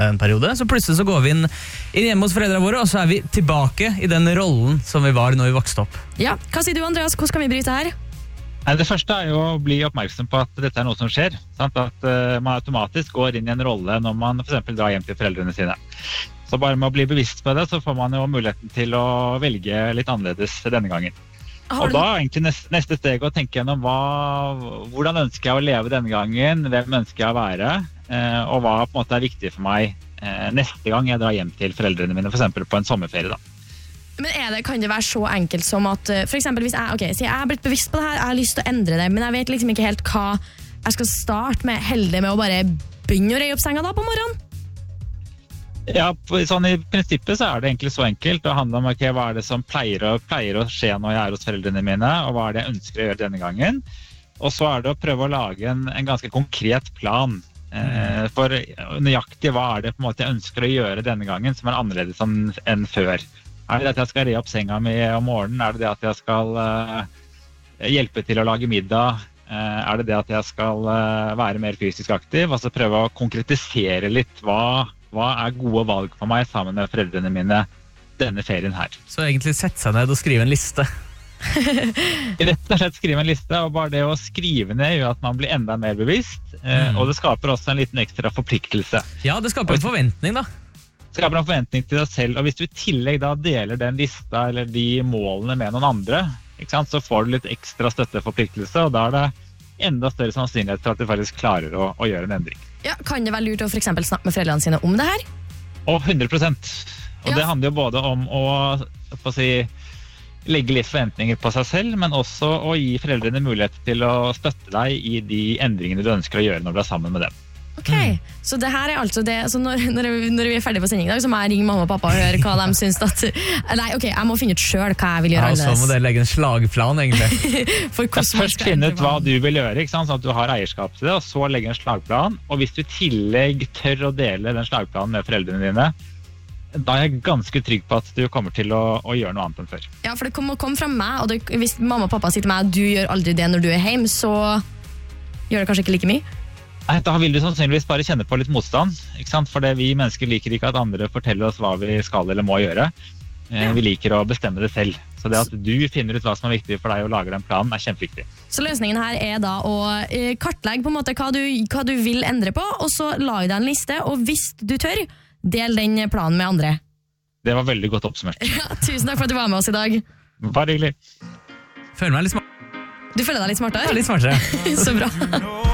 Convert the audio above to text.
en periode, så plutselig så går vi inn hjemme hos foreldrene våre, og så vi tilbake i den rollen som vi var når vi vokste opp. Ja, hva sier du, Andreas? Hvordan kan vi bryte her? Det første jo å bli oppmerksom på at dette noe som skjer. Sant? At man automatisk går inn i en rolle når man for eksempel drar hjem til foreldrene sine. Så bare med å bli bevisst på det, så får man jo muligheten til å velge litt annerledes denne gangen. Og da egentlig neste steg å tenke gjennom hvordan ønsker jeg å leve denne gangen, hvem ønsker jeg å være, og hva på en måte viktig for meg neste gang jeg drar hjem til foreldrene mine, for eksempel på en sommerferie da. Men kan det være så enkelt som at for eksempel hvis jeg har blitt bevisst på det her, jeg har lyst til å endre det, men jeg vet liksom ikke helt hva jeg skal starte med, heldig med å bare begynne å røye opp senga da på morgenen? Ja, sånn i prinsippet så det egentlig så enkelt. Det handler om hva det som pleier å skje når jeg hos foreldrene mine, og hva det jeg ønsker å gjøre denne gangen. Og så det å prøve å lage en ganske konkret plan. For nøyaktig hva det på en måte jeg ønsker å gjøre denne gangen som annerledes enn før. Det at jeg skal re opp senga mi om morgenen? Det at jeg skal hjelpe til å lage middag? Det at jeg skal være mer fysisk aktiv? Altså prøve å konkretisere litt hva gode valg for meg sammen med foreldrene mine denne ferien her. Så egentlig sette seg ned og skrive en liste? Rett og slett skrive en liste, og bare det å skrive ned gjør at man blir enda mer bevisst, og det skaper også en liten ekstra forpliktelse. Ja, det skaper en forventning da. Det skaper en forventning til deg selv, og hvis du i tillegg da deler den lista eller de målene med noen andre, ikke sant, så får du litt ekstra støtteforpliktelse, og da det enda større sannsynlighet for at du faktisk klarer å gjøre en endring. Ja, kan det være lurt å for eksempel snakke med foreldrene sine om det her? Og 100%. Og det handler jo både om å legge litt forventninger på seg selv, men også å gi foreldrene mulighet til å støtte deg i de endringene du ønsker å gjøre når du sammen med dem. Ok, så det her altså det, så når vi ferdig på sending i dag, så må jeg ringe mamma og pappa og høre hva de synes at... Nei, ok, jeg må finne ut selv hva jeg vil gjøre annerledes. Ja, og så må dere legge en slagplan, egentlig. Først finne ut hva du vil gjøre, ikke sant? Sånn at du har eierskap til det, og så legge en slagplan. Og hvis du i tillegg tør å dele den slagplanen med foreldrene dine, da jeg ganske trygg på at du kommer til å gjøre noe annet enn før. Ja, for det kommer fra meg, og hvis mamma og pappa sier til meg at du gjør aldri det når du hjemme, så gjør det kanskje ikke like mye. Da vil du sannsynligvis bare kjenne på litt motstand, ikke sant? For vi mennesker liker ikke at andre forteller oss hva vi skal eller må gjøre. Vi liker å bestemme det selv. Så det at du finner ut hva som viktig for deg og lager den planen kjempeviktig. Så løsningen her da å kartlegge på en måte hva du vil endre på, og så lage deg en liste, og hvis du tør, del den planen med andre. Det var veldig godt oppsummert. Ja, tusen takk for at du var med oss i dag. Bare hyggelig. Føler meg litt smart. Du føler deg litt smartere? Ja, litt smartere. Så bra.